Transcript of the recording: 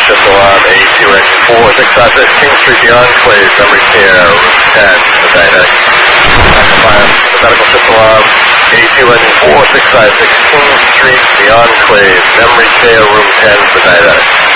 ship alarm, A2 engine 4656, King Street, the Enclave, memory care, room 10, the Didex. The medical ship alarm, A2 engine 4656, King Street, the Enclave, memory care, room 10, the Didex.